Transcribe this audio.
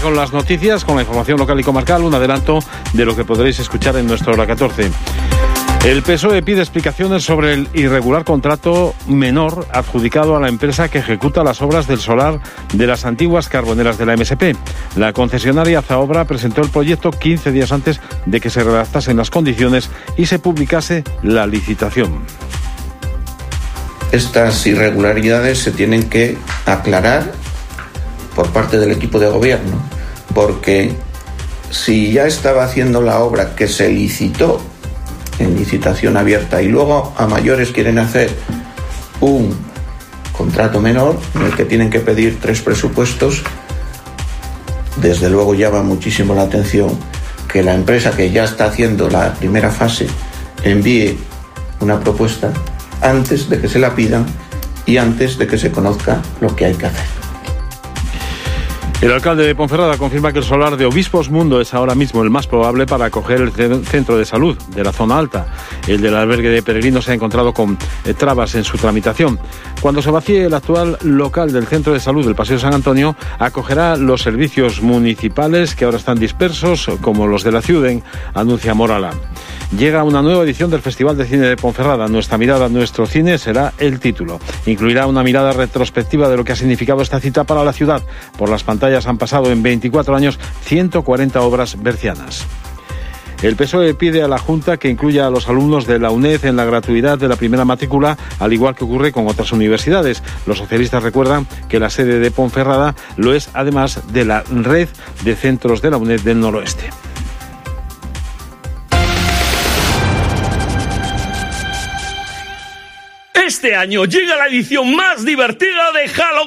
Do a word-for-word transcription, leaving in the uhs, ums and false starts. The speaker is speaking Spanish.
con las noticias, con la información local y comarcal, un adelanto de lo que podréis escuchar en nuestra hora catorce. El P S O E pide explicaciones sobre el irregular contrato menor adjudicado a la empresa que ejecuta las obras del solar de las antiguas carboneras de la M S P. La concesionaria Zaobra presentó el proyecto quince días antes de que se redactasen las condiciones y se publicase la licitación. Estas irregularidades se tienen que aclarar por parte del equipo de gobierno, porque si ya estaba haciendo la obra que se licitó en licitación abierta y luego a mayores quieren hacer un contrato menor en el que tienen que pedir tres presupuestos, desde luego llama muchísimo la atención que la empresa que ya está haciendo la primera fase envíe una propuesta antes de que se la pidan y antes de que se conozca lo que hay que hacer. El alcalde de Ponferrada confirma que el solar de Obispos Mundo es ahora mismo el más probable para acoger el centro de salud de la zona alta. El del albergue de peregrinos se ha encontrado con eh, trabas en su tramitación. Cuando se vacíe el actual local del centro de salud del Paseo San Antonio, acogerá los servicios municipales que ahora están dispersos, como los de la Ciuden, anuncia Morala. Llega una nueva edición del Festival de Cine de Ponferrada. Nuestra mirada, nuestro cine será el título. Incluirá una mirada retrospectiva de lo que ha significado esta cita para la ciudad. Por las pantallas han pasado en veinticuatro años ciento cuarenta obras bercianas. El P S O E pide a la Junta que incluya a los alumnos de la UNED en la gratuidad de la primera matrícula, al igual que ocurre con otras universidades. Los socialistas recuerdan que la sede de Ponferrada lo es, además de la red de centros de la UNED del noroeste. Este año llega la edición más divertida de Halloween.